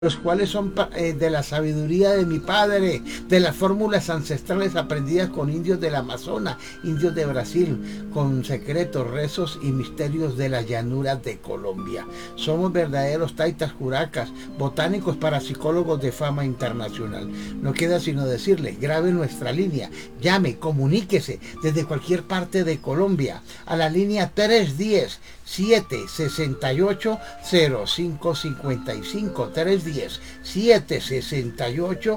los cuales son de la sabiduría de mi padre, de las fórmulas ancestrales aprendidas con indios del Amazonas, indios de Brasil, con secretos, rezos y misterios de las llanuras de Colombia. Somos verdaderos taitas curacas, botánicos parapsicólogos de fama internacional. No queda sino decirle, grabe nuestra línea, llame, comuníquese desde cualquier parte de Colombia a la línea 310 768 0555 310 768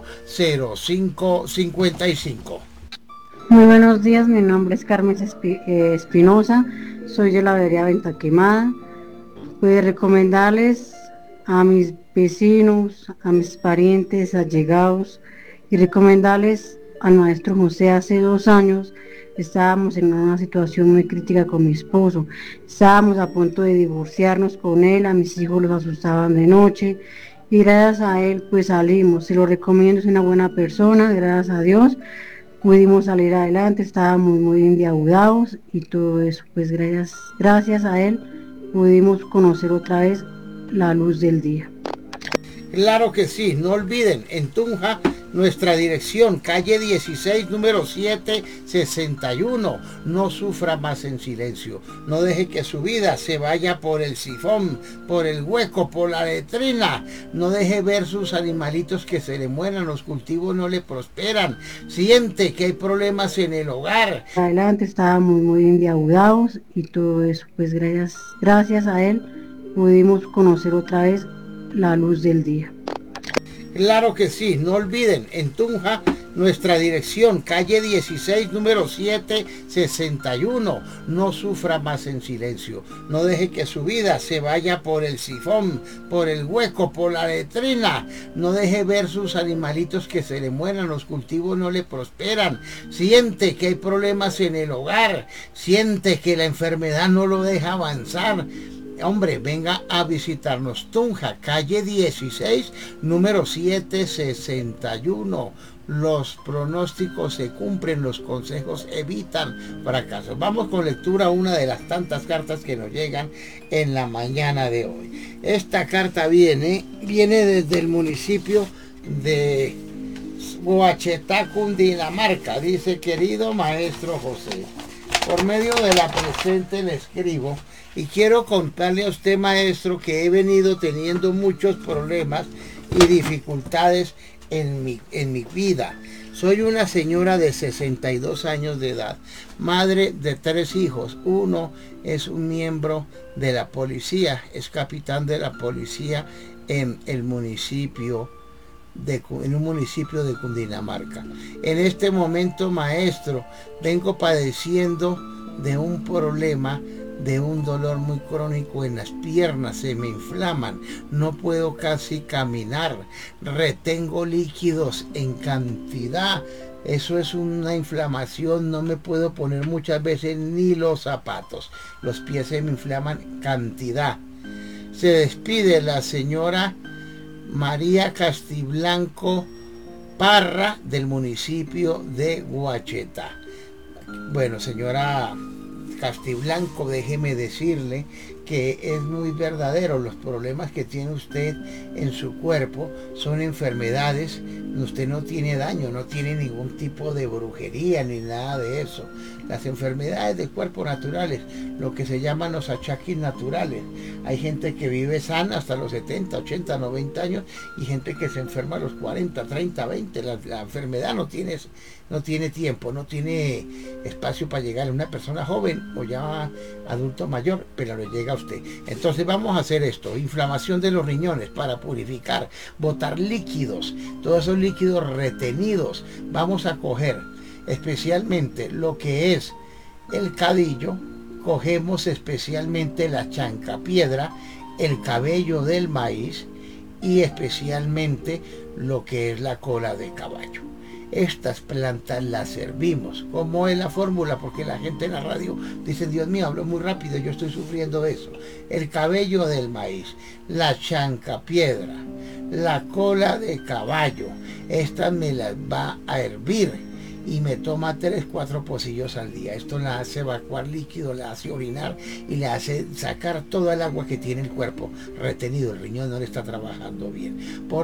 0555. Muy buenos días, mi nombre es Carmen Espinosa, soy de la vereda Venta Quemada. Puedo recomendarles a mis vecinos, a mis parientes, allegados y recomendarles al maestro José. Hace 2 años estábamos en una situación muy crítica con mi esposo, estábamos a punto de divorciarnos con él, a mis hijos los asustaban de noche y gracias a él pues salimos. Se lo recomiendo, es una buena persona, gracias a Dios pudimos salir adelante, estábamos muy endeudados y todo eso, pues gracias a él pudimos conocer otra vez la luz del día. Claro que sí, no olviden, en Tunja, nuestra dirección, calle 16, número 761. No sufra más en silencio. No deje que su vida se vaya por el sifón, por el hueco, por la letrina. No deje ver sus animalitos que se le mueran, los cultivos no le prosperan. Siente que hay problemas en el hogar. Adelante, estábamos muy endeudados y todo eso, pues gracias a él pudimos conocer otra vez la luz del día. Claro que sí, no olviden, en Tunja, nuestra dirección, calle 16, número 761. No sufra más en silencio. No deje que su vida se vaya por el sifón, por el hueco, por la letrina. No deje ver sus animalitos que se le mueran, los cultivos no le prosperan. Siente que hay problemas en el hogar. Siente que la enfermedad no lo deja avanzar. Hombre, venga a visitarnos. Tunja, calle 16, número 761. Los pronósticos se cumplen, los consejos evitan fracasos. Vamos con lectura a una de las tantas cartas que nos llegan en la mañana de hoy. Esta carta viene desde el municipio de Guachetá, Cundinamarca. Dice: querido maestro José, por medio de la presente le escribo y quiero contarle a usted, maestro, que he venido teniendo muchos problemas y dificultades en mi vida. Soy una señora de 62 años de edad, madre de 3 hijos. Uno es un miembro de la policía, es capitán de la policía en un municipio de Cundinamarca. En este momento, maestro, vengo padeciendo de un problema, de un dolor muy crónico en las piernas, se me inflaman, no puedo casi caminar, retengo líquidos en cantidad. Eso es una inflamación, no me puedo poner muchas veces ni los zapatos, los pies se me inflaman cantidad. Se despide la señora María Castiblanco Parra, del municipio de Guachetá. Bueno, señora Castiblanco, déjeme decirle que es muy verdadero. Los problemas que tiene usted en su cuerpo son enfermedades. Usted no tiene daño, no tiene ningún tipo de brujería ni nada de eso. Las enfermedades del cuerpo naturales, lo que se llaman los achaques naturales. Hay gente que vive sana hasta los 70, 80, 90 años y gente que se enferma a los 40, 30, 20. La enfermedad no tiene tiempo, no tiene espacio para llegar a una persona joven o ya adulto mayor, pero le llega a usted. Entonces vamos a hacer esto: inflamación de los riñones para purificar, botar líquidos, todos esos líquidos retenidos. Vamos a coger especialmente lo que es el cadillo, cogemos especialmente la chancapiedra, el cabello del maíz y especialmente lo que es la cola de caballo. Estas plantas las servimos. ¿Cómo es la fórmula? Porque la gente en la radio dice: Dios mío, hablo muy rápido, yo estoy sufriendo de eso. El cabello del maíz, la chancapiedra, la cola de caballo, estas me las va a hervir y me toma 3, 4 pocillos al día. Esto la hace evacuar líquido, la hace orinar y le hace sacar toda el agua que tiene el cuerpo retenido. El riñón no le está trabajando bien.